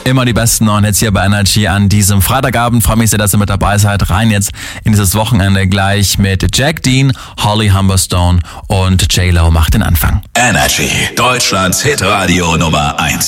Immer die besten neuen Hits hier bei Energy an diesem Freitagabend. Freue mich sehr, dass ihr mit dabei seid. Rein jetzt in dieses Wochenende gleich mit Jack Dean, Holly Humberstone und J-Lo macht den Anfang. Energy, Deutschlands Hitradio Nummer 1.